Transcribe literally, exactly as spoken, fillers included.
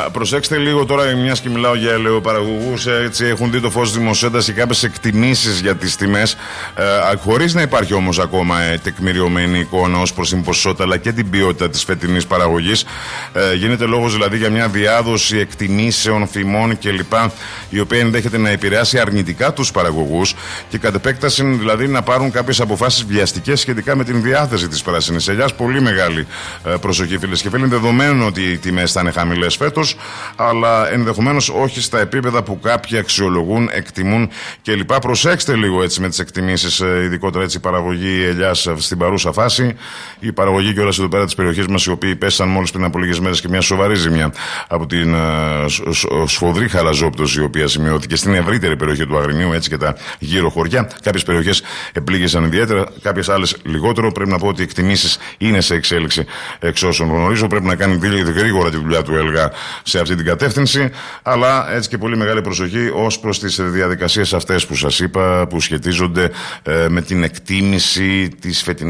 προσέξτε λίγο τώρα, μιας και μιλάω για ελαιοπαραγωγούς, έτσι έχουν δει το φως δημοσιότητας και κάποιες εκτιμήσεις για τις τιμές, ε, χωρίς να υπάρχει όμως ακόμα ε, τεκμηριωμένη εικόνα ως προς την ποσότητα αλλά και την ποιότητα της φετινής παραγωγής. Ε, γίνεται λόγος δηλαδή για μια διάδοση εκτιμήσεων, φημών κλπ. Η οποία ενδέχεται να επηρεάσει αρνητικά τους παραγωγούς και κατ' επέκταση δηλαδή να πάρουν κάποιες αποφάσεις βιαστικές σχετικά με την διάθεση της πράσινης ελιάς. Πολύ μεγάλη ε, προσοχή, φίλες και φίλοι. Είναι δεδομένο ότι οι τιμές θα είναι χαμηλές φέτος, αλλά ενδεχομένως όχι στα επίπεδα που κάποιοι αξιολογούν, εκτιμούν κλπ. Προσέξτε λίγο έτσι με τις εκτιμήσεις, ε, ειδικότερα έτσι η παραγωγή ελιάς στην παρούσα φάση. Η παραγωγή και όλας εδώ πέρα της περιοχής μας, οι οποίοι πέσαν μόλις πριν από λίγες μέρες και μια σοβαρή ζημιά από την ε, σφοδρή χαλαζόπτωση η οποία σημειώθηκε στην ευρύτερη περιοχή του Αγρινίου, έτσι και τα γύρω χωριά. Κάποιες περιοχές επλήγησαν ιδιαίτερα, κάποιες άλλες λιγότερο. Πρέπει να πω ότι οι εκτιμήσεις είναι σε εξέλιξη εξ όσων γνωρίζω. Πρέπει να κάνει γρήγορα τη δουλειά του ΕΛΓΑ σε αυτή την κατεύθυνση, αλλά έτσι και πολύ μεγάλη προσοχή ως προς τις διαδικασίες αυτές που σας είπα, που σχετίζονται ε, με την εκτίμηση της φετινής